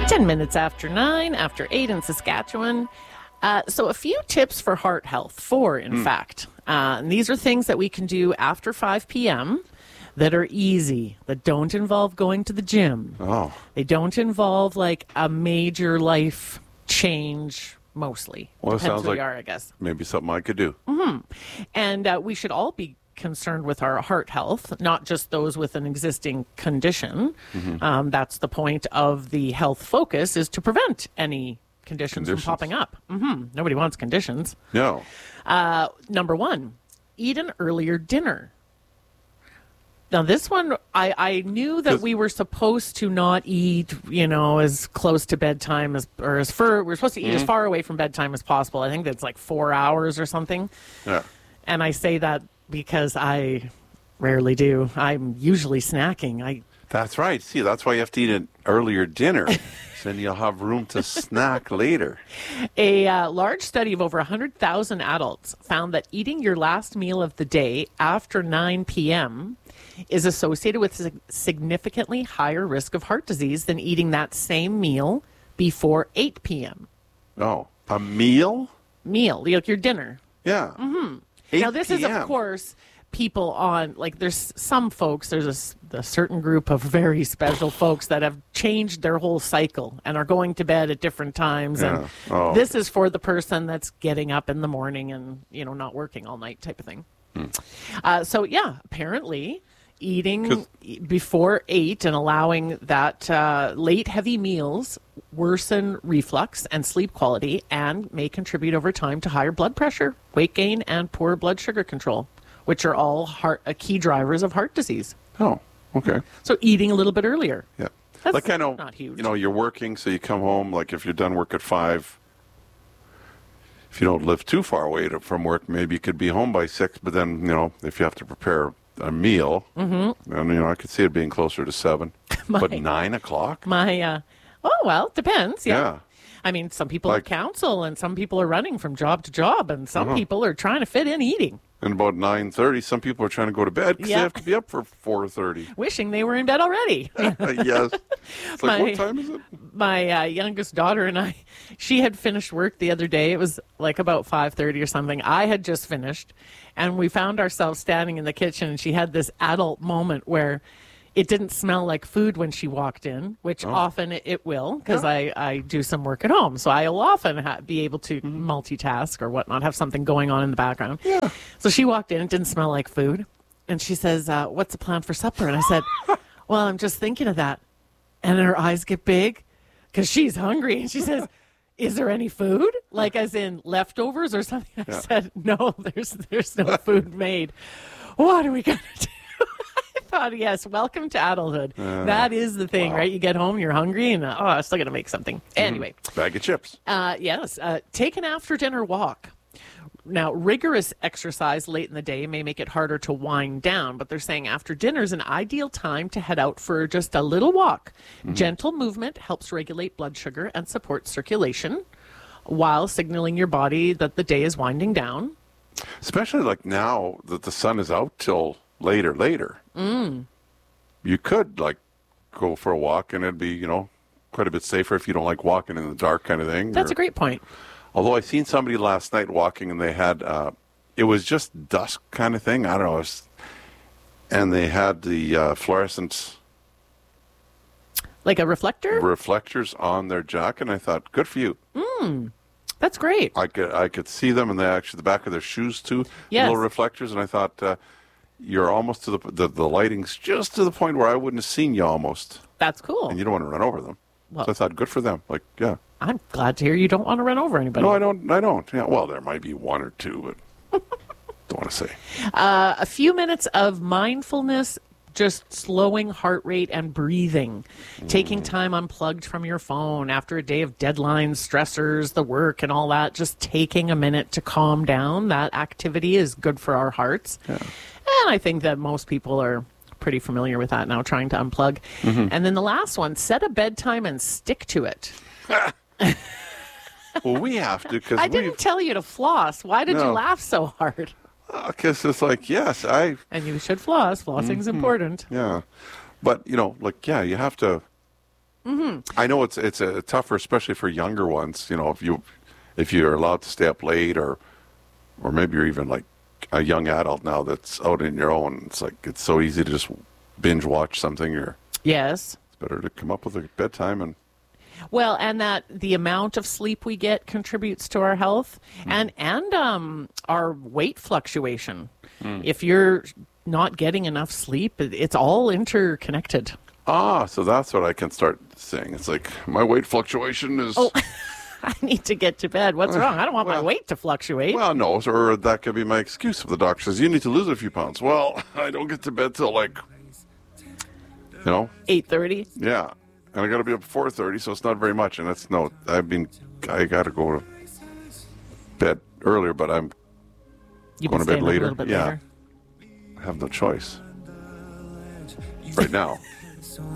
10 minutes after 9, after 8 in Saskatchewan. So a few tips for heart health, 4 in fact. And these are things that we can do after 5 p.m. that are easy, that don't involve going to the gym. Oh. They don't involve like a major life change, mostly. Well, it Depends sounds who like you are, I guess. maybe something I could do. And we should all be concerned with our heart health, not just those with an existing condition. That's the point of the health focus, is to prevent any conditions from popping up. Nobody wants conditions. No. Number 1, eat an earlier dinner. Now, this one, I knew that we were supposed to not eat, as close to bedtime we're supposed to eat as far away from bedtime as possible. I think that's like 4 hours or something. Yeah. And I say that because I rarely do. I'm usually snacking. That's right. See, that's why you have to eat an earlier dinner. So then you'll have room to snack later. A large study of over 100,000 adults found that eating your last meal of the day after 9 p.m. is associated with a significantly higher risk of heart disease than eating that same meal before 8 p.m. Oh, a meal? Like your dinner. Yeah. 8 Now, this is, of PM. course, people on, like, there's some folks, there's a certain group of very special folks that have changed their whole cycle and are going to bed at different times. Yeah. And Oh, this is for the person that's getting up in the morning and, not working all night type of thing. So, yeah, apparently eating before 8 and allowing that late heavy meals worsen reflux and sleep quality and may contribute over time to higher blood pressure, weight gain, and poor blood sugar control, which are all key drivers of heart disease. Oh, okay. So eating a little bit earlier. Yeah. That's like I know, not huge. You're working, so you come home, like if you're done work at 5, if you don't live too far away from work, maybe you could be home by 6, but then, if you have to prepare a meal, and, I could see it being closer to 7. But 9 o'clock? Well, depends. Yeah. I mean, some people have counsel and some people are running from job to job and some people are trying to fit in eating. And about 9:30, some people are trying to go to bed because they have to be up for 4:30. Wishing they were in bed already. Yes. It's like, what time is it? My youngest daughter and I, she had finished work the other day. It was like about 5:30 or something. I had just finished. And we found ourselves standing in the kitchen and she had this adult moment where it didn't smell like food when she walked in, which often it will, because I do some work at home. So I'll often be able to multitask or whatnot, have something going on in the background. Yeah. So she walked in, it didn't smell like food. And she says, what's the plan for supper? And I said, well, I'm just thinking of that. And her eyes get big because she's hungry. And she says, is there any food? Like as in leftovers or something? I said, no, there's no food made. What are we going to do? I thought, yes, welcome to adulthood. That is the thing, right? You get home, you're hungry, and I'm still going to make something. Anyway. Bag of chips. Yes. Take an after-dinner walk. Now, rigorous exercise late in the day may make it harder to wind down, but they're saying after dinner is an ideal time to head out for just a little walk. Gentle movement helps regulate blood sugar and support circulation while signaling your body that the day is winding down. Especially like now that the sun is out till later. You could like go for a walk and it'd be, quite a bit safer if you don't like walking in the dark kind of thing. That's a great point. Although I seen somebody last night walking and they had, it was just dusk kind of thing. I don't know. And they had the fluorescent. Like a reflector? Reflectors on their jacket. And I thought, good for you. That's great. I could see them and they actually, the back of their shoes too. Yes. Little reflectors. And I thought, you're almost to the lighting's just to the point where I wouldn't have seen you almost. That's cool. And you don't want to run over them. Well, so I thought, good for them. Like, yeah. I'm glad to hear you don't want to run over anybody. No, I don't. Yeah, well, there might be one or two, but don't want to say. A few minutes of mindfulness, just slowing heart rate and breathing. Taking time unplugged from your phone after a day of deadlines, stressors, the work and all that. Just taking a minute to calm down. That activity is good for our hearts. Yeah. And I think that most people are pretty familiar with that now, trying to unplug. And then the last one, set a bedtime and stick to it. Well, we have to because I didn't tell you to floss. Why did you laugh so hard? Because it's like, yes, And you should floss. Flossing's important. Yeah. But, you have to I know it's a tougher, especially for younger ones. If you're allowed to stay up late, or maybe you're even like a young adult now that's out on your own. It's like it's so easy to just binge watch something. Yes. It's better to come up with a bedtime and. Well, and that the amount of sleep we get contributes to our health and our weight fluctuation. If you're not getting enough sleep, it's all interconnected. So that's what I can start saying. It's like my weight fluctuation is. Oh, I need to get to bed. What's wrong? I don't want my weight to fluctuate. Well, no, or that could be my excuse if the doctor says you need to lose a few pounds. Well, I don't get to bed till 8:30. Yeah. And I got to be up at 4:30, so it's not very much. And I got to go to bed earlier, but I'm You've going been to bed staying up a later. little bit Yeah. later. I have no choice right now.